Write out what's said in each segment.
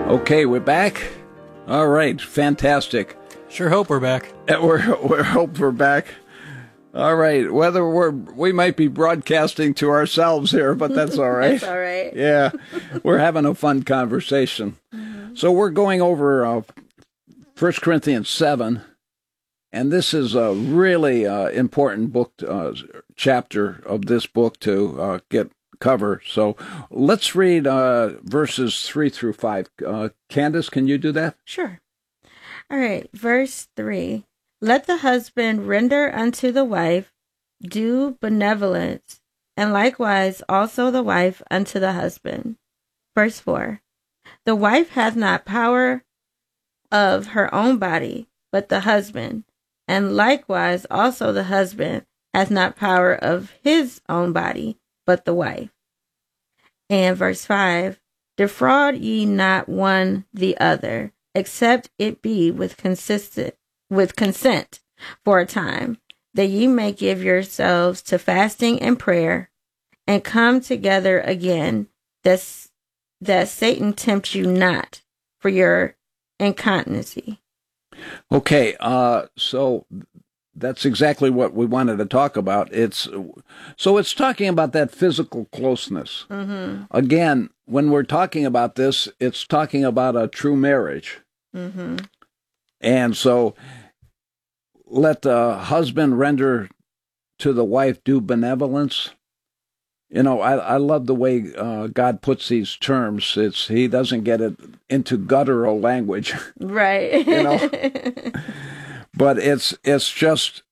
Okay, we're back. All right, fantastic. Sure hope we're back. We hope we're back. All right, whether we might be broadcasting to ourselves here, but that's all right. That's all right. Yeah, we're having a fun conversation. Mm-hmm. So we're going over 1 Corinthians 7, and this is a really important book, chapter of this book to cover. So let's read verses 3 through 5. Candace, can you do that? Sure. All right, verse 3. Let the husband render unto the wife due benevolence, and likewise also the wife unto the husband. Verse 4. The wife hath not power of her own body, but the husband, and likewise also the husband hath not power of his own body, but the wife. And verse 5. Defraud ye not one the other, except it be with consent for a time, that ye may give yourselves to fasting and prayer, and come together again, that Satan tempt you not for your incontinency. Okay, so that's exactly what we wanted to talk about. It's talking about that physical closeness. Mm-hmm. Again, when we're talking about this, it's talking about a true marriage. Mm-hmm. And so let the husband render to the wife due benevolence. You know, I love the way God puts these terms. He doesn't get it into guttural language. Right. You know? But it's just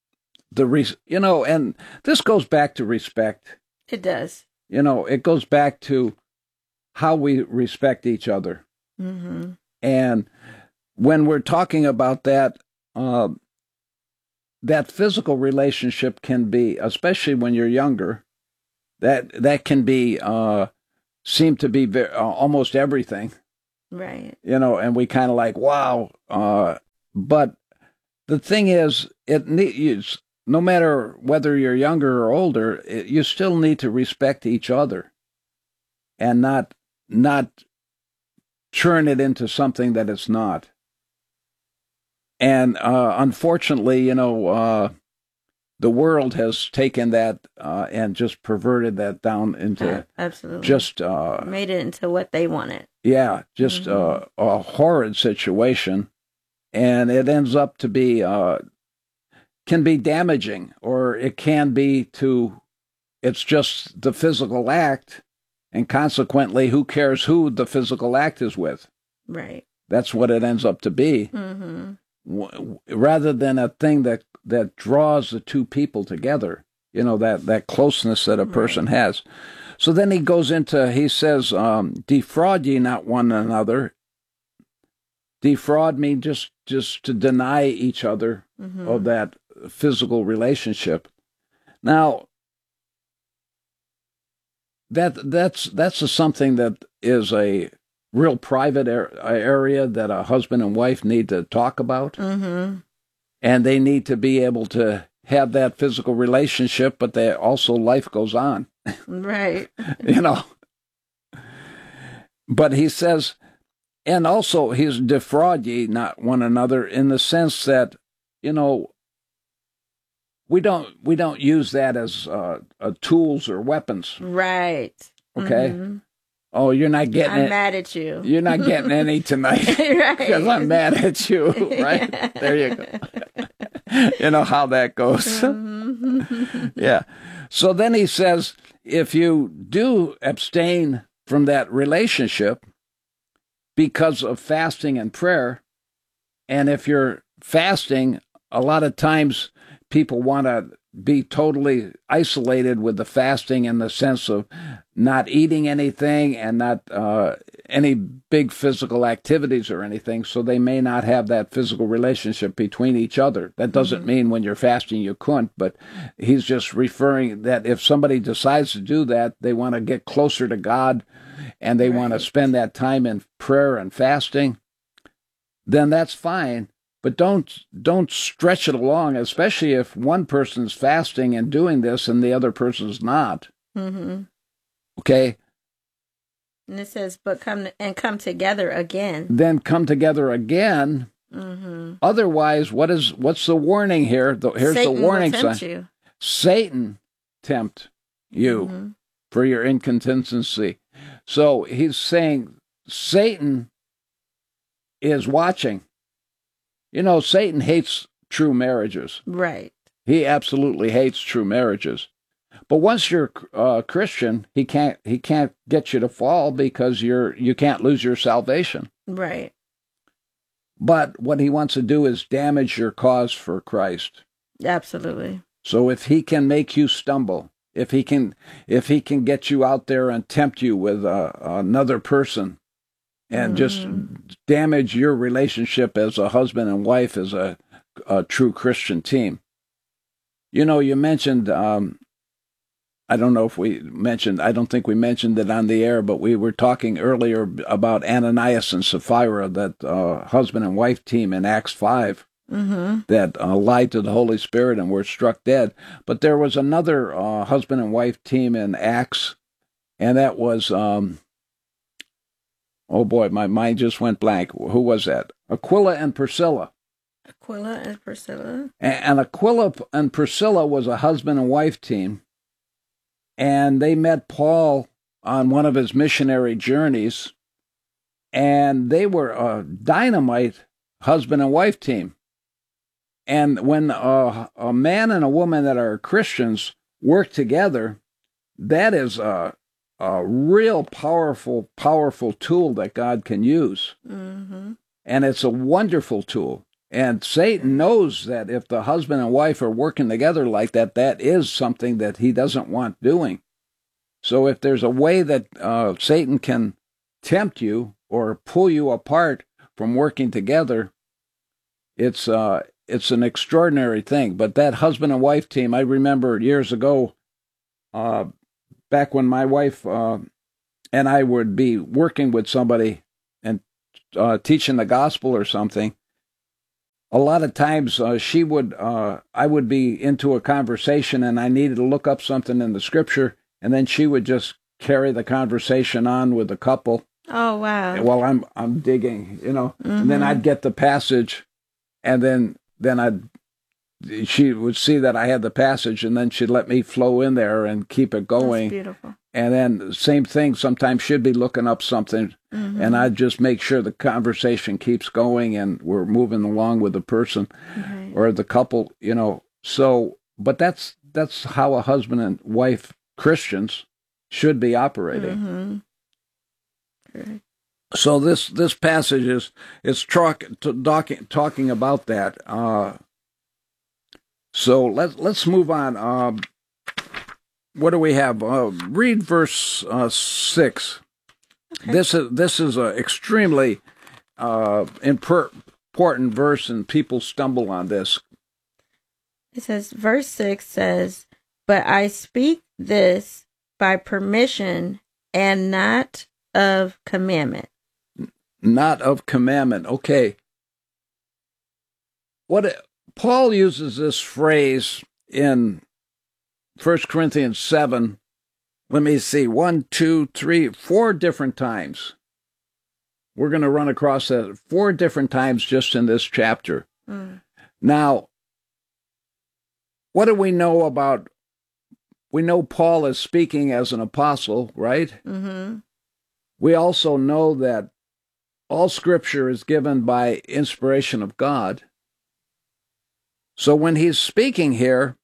and this goes back to respect. It does. You know, it goes back to how we respect each other. Mm-hmm. And when we're talking about that, that physical relationship can be, especially when you're younger, that can be seem to be almost everything. Right. You know, and we kind of like, wow. But the thing is, no matter whether you're younger or older, you still need to respect each other, and not turn it into something that it's not. And unfortunately, you know, the world has taken that and just perverted that down into absolutely just made it into what they wanted. Yeah, just a horrid situation, and it ends up to be can be damaging, or it can be it's just the physical act, and consequently, who cares who the physical act is with? Right. That's what it ends up to be. Mm-hmm. Rather than a thing that draws the two people together, you know, that closeness that a person has. So then he says, defraud ye not one another. Defraud means just to deny each other of that physical relationship. Now, that's something that is a real private area that a husband and wife need to talk about. Mm-hmm. And they need to be able to have that physical relationship, but life goes on. Right. You know. But he says, and also he's defraud ye not one another, in the sense that, you know, we don't use that as tools or weapons. Right. Okay. Mm-hmm. Oh, you're not getting I'm mad at you. You're not getting any tonight. Right. Because I'm mad at you, right? Yeah. There you go. You know how that goes. Mm-hmm. Yeah. So then he says, if you do abstain from that relationship because of fasting and prayer, and if you're fasting, a lot of times people want to be totally isolated with the fasting, in the sense of not eating anything and not any big physical activities or anything, so they may not have that physical relationship between each other. That doesn't mean when you're fasting you couldn't, but he's just referring that if somebody decides to do that, they want to get closer to God, and they want to spend that time in prayer and fasting, then that's fine. But don't stretch it along, especially if one person's fasting and doing this and the other person's not. Mm-hmm. Okay? And it says, but come together again. Then come together again. Mm-hmm. Otherwise, what's the warning here? Here's Satan the warning will tempt sign. you. Satan tempt you for your inconsistency. So he's saying Satan is watching. You know, Satan hates true marriages. Right. He absolutely hates true marriages. But once you're a Christian, he can't get you to fall because you can't lose your salvation. Right. But what he wants to do is damage your cause for Christ. Absolutely. So if he can make you stumble, if he can get you out there and tempt you with another person and just damage your relationship as a husband and wife, as a true Christian team. You know, you mentioned, I don't think we mentioned it on the air, but we were talking earlier about Ananias and Sapphira, that husband and wife team in Acts 5 that lied to the Holy Spirit and were struck dead. But there was another husband and wife team in Acts, and that was, oh boy, my mind just went blank. Who was that? Aquila and Priscilla. Aquila and Priscilla. And Aquila and Priscilla was a husband and wife team. And they met Paul on one of his missionary journeys, and they were a dynamite husband and wife team. And when a man and a woman that are Christians work together, that is a real powerful tool that God can use. Mm-hmm. And it's a wonderful tool. And Satan knows that if the husband and wife are working together like that, that is something that he doesn't want doing. So if there's a way that Satan can tempt you or pull you apart from working together, it's an extraordinary thing. But that husband and wife team, I remember years ago, back when my wife and I would be working with somebody and teaching the gospel or something. A lot of times I would be into a conversation and I needed to look up something in the scripture, and then she would just carry the conversation on with the couple. Oh, wow. While I'm digging, you know, and then I'd get the passage, and then she would see that I had the passage, and then she'd let me flow in there and keep it going. That's beautiful. And then same thing, sometimes she'd be looking up something, and I'd just make sure the conversation keeps going and we're moving along with the person or the couple, you know. So, but that's how a husband and wife, Christians, should be operating. Right. So this passage is talking about that. So let's move on. What do we have? Read verse 6. Okay. This is an extremely important verse, and people stumble on this. It says, verse 6 says, "But I speak this by permission and not of commandment." Not of commandment. Okay. Paul uses this phrase in 1 Corinthians 7, let me see, 1, 2, 3, 4 different times. We're going to run across that 4 different times just in this chapter. Now, what do we know about? We know Paul is speaking as an apostle, right? We also know that all Scripture is given by inspiration of God. So when he's speaking here,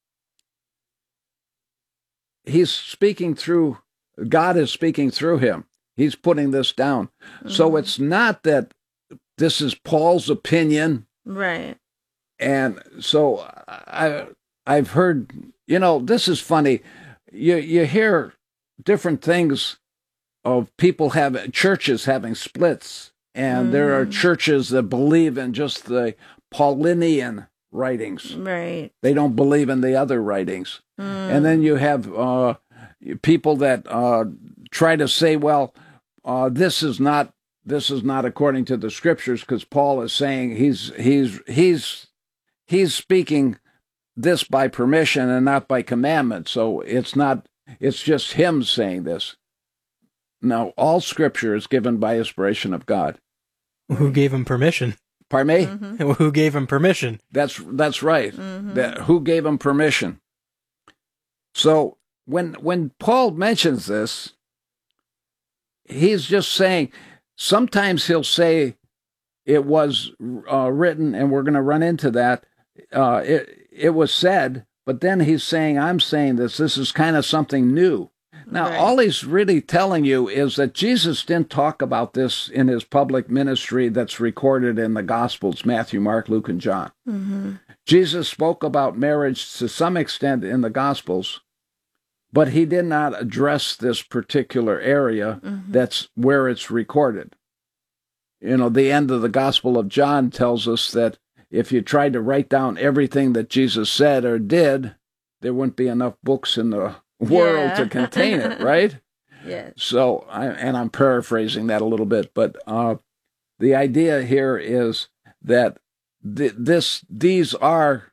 he's speaking through, God is speaking through him. He's putting this down. So it's not that this is Paul's opinion. Right. And so I've heard, you know, this is funny. You hear different things of people churches having splits. And there are churches that believe in just the Pauline writings. Right. They don't believe in the other writings. And then you have people that try to say, well, this is not according to the Scriptures, because Paul is saying he's speaking this by permission and not by commandment. So it's just him saying this. Now, all Scripture is given by inspiration of God. Who gave him permission? Pardon me? Mm-hmm. Who gave him permission? That's right. Mm-hmm. Who gave him permission? So when Paul mentions this, he's just saying, sometimes he'll say it was written, and we're going to run into that. It was said, but then he's saying, I'm saying this. This is kind of something new. Now, Right. all he's really telling you is that Jesus didn't talk about this in his public ministry that's recorded in the Gospels, Matthew, Mark, Luke, and John. Mm-hmm. Jesus spoke about marriage to some extent in the Gospels, but he did not address this particular area that's where it's recorded. You know, the end of the Gospel of John tells us that if you tried to write down everything that Jesus said or did, there wouldn't be enough books in the world to contain it, right? Yes. So, I'm paraphrasing that a little bit, but the idea here is that these are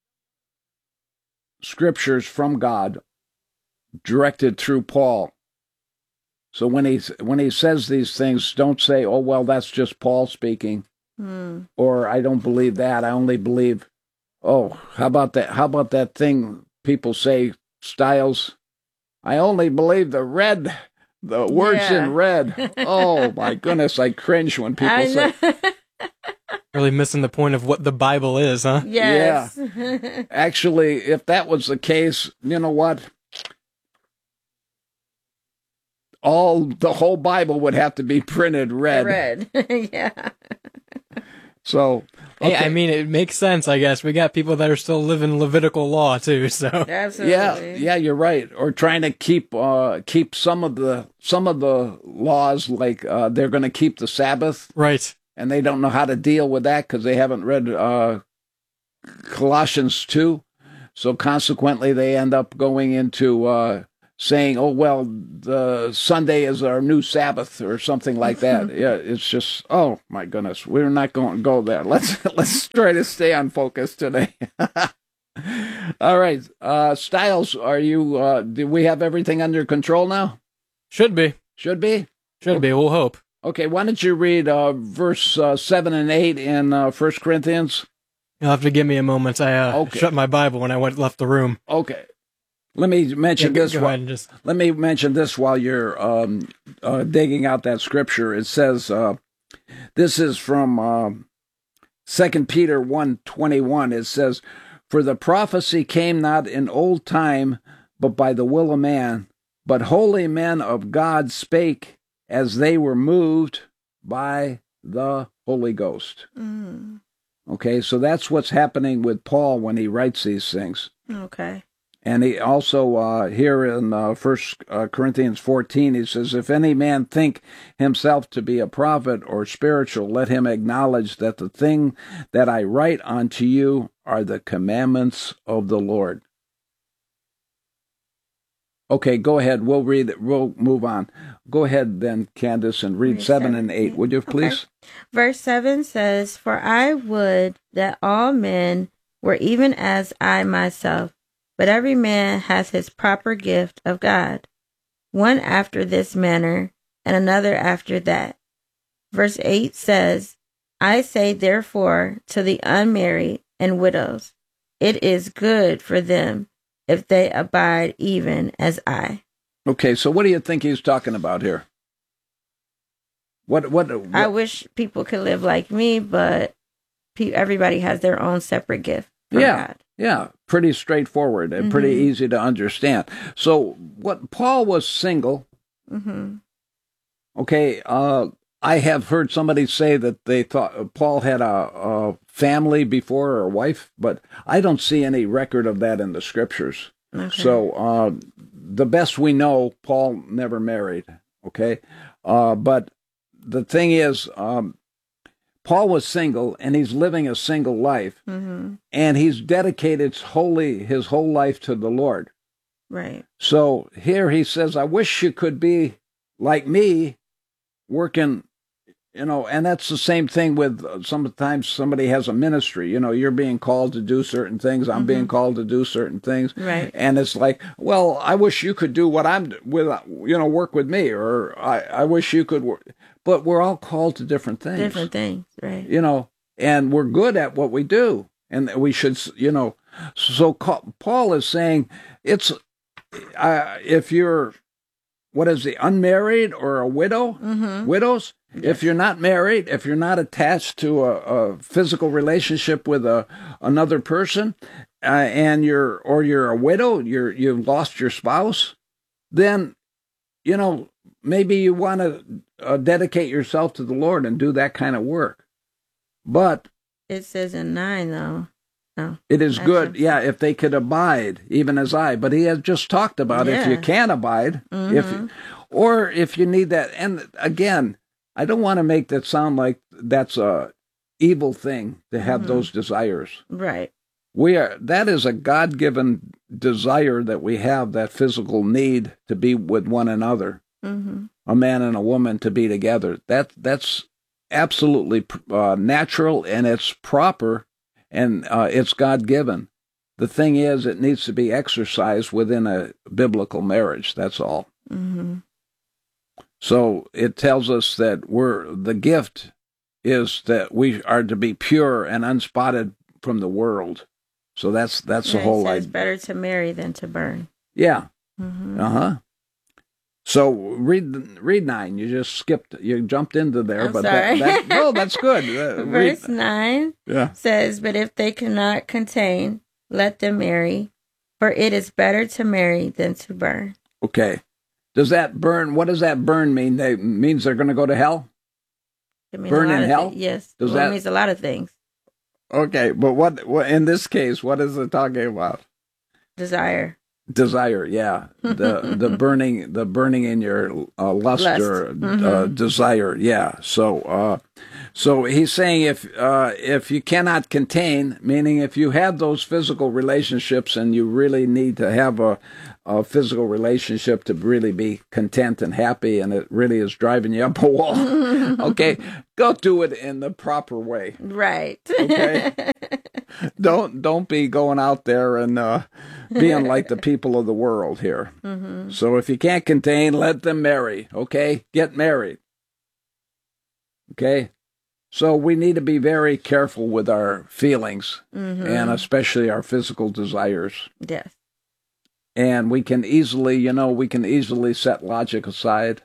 scriptures from God directed through Paul. So when he says these things, don't say, "Oh well, that's just Paul speaking," or "I don't believe that. I only believe." Oh, how about that? How about that thing people say, Styles? I only believe the words in red. Oh my goodness, I cringe when people say. Really missing the point of what the Bible is, huh? Yes. Yeah. Actually, if that was the case, you know what? The whole Bible would have to be printed red. Red. Yeah. So, okay. Hey, I mean, it makes sense, I guess. We got people that are still living Levitical law, too, so. Absolutely. Yeah, you're right. Or trying to keep some of the laws, like they're going to keep the Sabbath, Right. and they don't know how to deal with that because they haven't read Colossians 2. So consequently, they end up going into saying, "Oh well, the Sunday is our new Sabbath," or something like that. Yeah, it's just, oh my goodness, we're not going to go there. Let's try to stay on focus today. All right, Styles, are you? Do we have everything under control now? Should be. Should be. Should be, we'll hope. Okay, why don't you read verse 7 and 8 in 1 Corinthians? You'll have to give me a moment. I shut my Bible when I left the room. Okay. Let me mention this. Go ahead and just... Let me mention this while you're digging out that scripture. It says, this is from 2 Peter 1:21. It says, "For the prophecy came not in old time, but by the will of man. But holy men of God spake as they were moved by the Holy Ghost." Mm. Okay, so that's what's happening with Paul when he writes these things. Okay. And he also, here in 1 Corinthians 14, he says, "If any man think himself to be a prophet or spiritual, let him acknowledge that the thing that I write unto you are the commandments of the Lord." Okay, go ahead. We'll read it. We'll move on. Go ahead then, Candace, and read 7 and 8, would you please? Okay. Verse 7 says, "For I would that all men were even as I myself, but every man has his proper gift of God, one after this manner, and another after that." Verse 8 says, "I say therefore to the unmarried and widows, it is good for them if they abide even as I." Okay, so what do you think he's talking about here? What I wish people could live like me, but everybody has their own separate gift from God. Yeah, pretty straightforward and pretty easy to understand. So, what Paul was single. Okay, I have heard somebody say that they thought Paul had a family before, or a wife, but I don't see any record of that in the scriptures. Okay. So, the best we know, Paul never married. Okay, but the thing is, Paul was single, and he's living a single life, and he's dedicated his whole life to the Lord. Right. So here he says, "I wish you could be like me, working And that's the same thing with sometimes somebody has a ministry. You're being called to do certain things. I'm being called to do certain things. Right. And it's like, well, I wish you could do what I'm with, work with me, or I wish you could work. But we're all called to different things. Different things, right. And we're good at what we do. And we should, so Paul is saying it's, if you're, what is he, unmarried or a widow? Widows? Yes. If you're not married, if you're not attached to a physical relationship with another person, and you're a widow, you've lost your spouse, then, maybe you want to dedicate yourself to the Lord and do that kind of work. But it says in 9, though. No, it is good, if they could abide, even as I. But he has just talked about if you can abide, if you need that. And again, I don't want to make that sound like that's a evil thing to have those desires. Right. That is a God-given desire that we have, that physical need to be with one another. A man and a woman to be together. That's absolutely natural, and it's proper, and it's God-given. The thing is, it needs to be exercised within a biblical marriage. That's all. So it tells us that the gift is that we are to be pure and unspotted from the world. So that's the whole idea. It's better to marry than to burn. Yeah. So read 9. You just jumped into there. I'm sorry. No, that's good. Verse 9 says, "But if they cannot contain, let them marry, for it is better to marry than to burn." Okay. Does that burn? What does that burn mean? It means they're going to go to hell? Burn in hell? Yes. It means a lot of things. Okay, but what in this case, what is it talking about? Desire, yeah. The burning in your lust. Or desire, yeah. So he's saying if you cannot contain, meaning if you have those physical relationships and you really need to have a physical relationship to really be content and happy, and it really is driving you up a wall, okay, go do it in the proper way. Right. Okay. Don't be going out there and being like the people of the world here. So if you can't contain, let them marry. Okay, get married. Okay. So we need to be very careful with our feelings, and especially our physical desires. Yes. And we can easily set logic aside.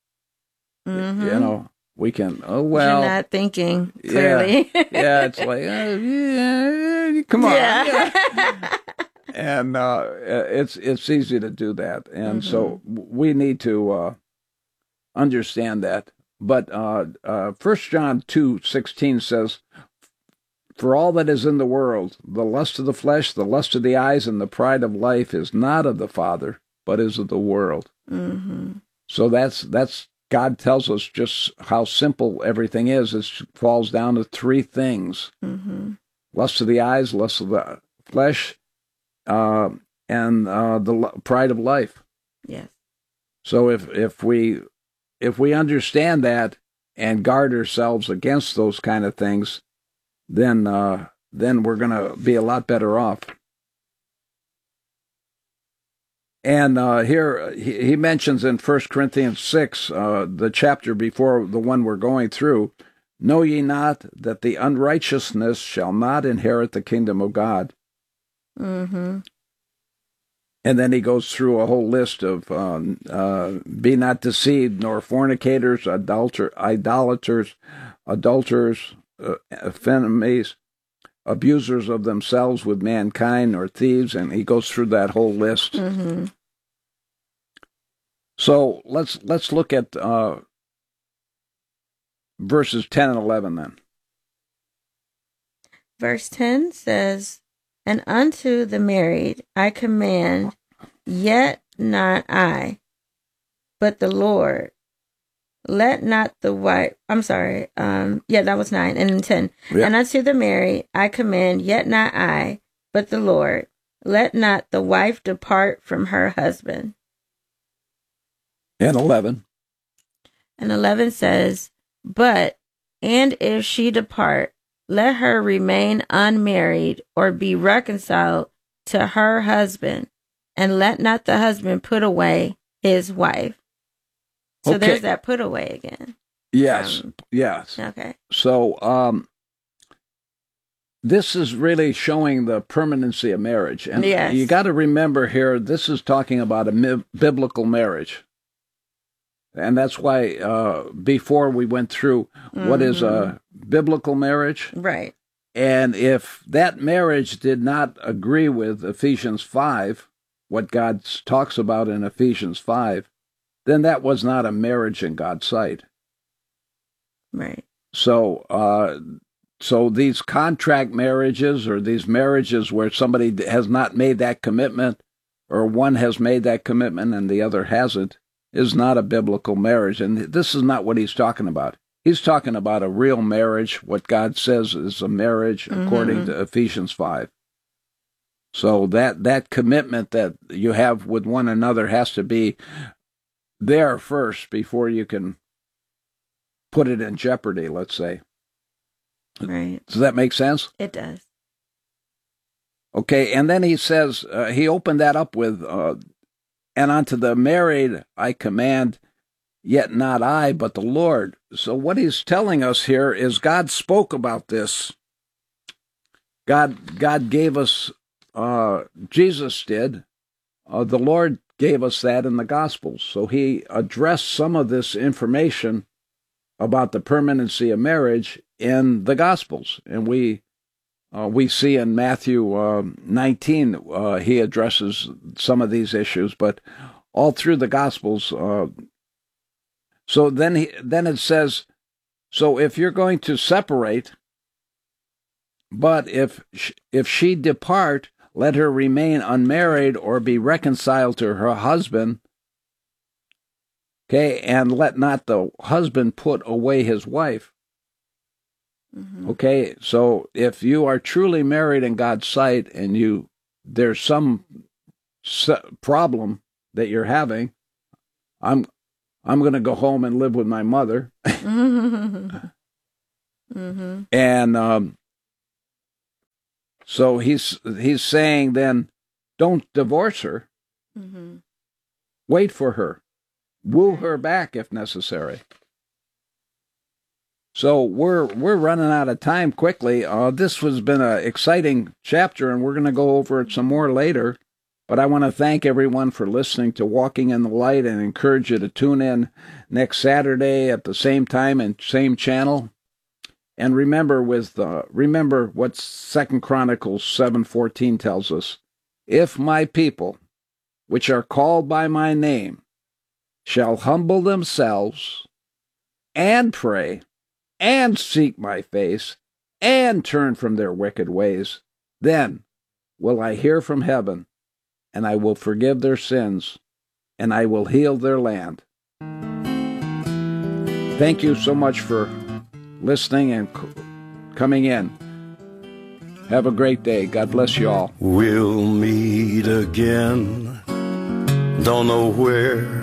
We can, you're not thinking clearly. Yeah, it's like, come on. Yeah. And it's easy to do that. And so we need to understand that. But 1 John 2:16 says, "For all that is in the world, the lust of the flesh, the lust of the eyes, and the pride of life is not of the Father, but is of the world." So that's God tells us just how simple everything is. It falls down to 3 things: lust of the eyes, lust of the flesh, and the pride of life. Yes. So if we understand that and guard ourselves against those kind of things, then we're going to be a lot better off. And here he mentions in 1 Corinthians 6, the chapter before the one we're going through, "Know ye not that the unrighteousness shall not inherit the kingdom of God?" And then he goes through a whole list of be not deceived, nor fornicators, idolaters, adulterers, enemies, abusers of themselves with mankind, or thieves, and he goes through that whole list. So let's look at verses 10 and 11 then. Verse 10 says, "And unto the married I command, yet not I, but the Lord. Let not the wife," that was 9, and then 10. Yeah. "And unto the married I command, yet not I, but the Lord. Let not the wife depart from her husband." And 11. And 11 says, "But And if she depart, let her remain unmarried or be reconciled to her husband, and let not the husband put away his wife. So there's that put away again. Yes, yes. Okay. So this is really showing the permanency of marriage. And you got to remember here, this is talking about a biblical marriage. And that's why before we went through what is a biblical marriage. Right. And if that marriage did not agree with Ephesians 5, what God talks about in Ephesians 5, then that was not a marriage in God's sight. Right. So these contract marriages, or these marriages where somebody has not made that commitment, or one has made that commitment and the other hasn't, is not a biblical marriage. And this is not what he's talking about. He's talking about a real marriage, what God says is a marriage according to Ephesians 5. So that commitment that you have with one another has to be there first before you can put it in jeopardy, let's say. Right. Does that make sense? It does. Okay, and then he says, he opened that up with, and unto the married I command, yet not I, but the Lord. So what he's telling us here is God spoke about this. God gave us, Jesus did. The Lord gave us that in the Gospels. So he addressed some of this information about the permanency of marriage in the Gospels. And we see in Matthew 19, he addresses some of these issues, but all through the Gospels. So then it says, so if you're going to separate, but if she depart, let her remain unmarried or be reconciled to her husband. Okay, and let not the husband put away his wife. Okay, so if you are truly married in God's sight and there's some problem that you're having, I'm going to go home and live with my mother. And so he's saying then, don't divorce her. Wait for her. Woo her back if necessary. So we're running out of time quickly. This has been an exciting chapter, and we're going to go over it some more later. But I want to thank everyone for listening to Walking in the Light, and encourage you to tune in next Saturday at the same time and same channel. And remember what 2 Chronicles 7:14 tells us: if my people, which are called by my name, shall humble themselves and pray and seek my face and turn from their wicked ways, then will I hear from heaven, and I will forgive their sins, and I will heal their land. Thank you so much for listening and coming in. Have a great day. God bless you all. We'll meet again. Don't know where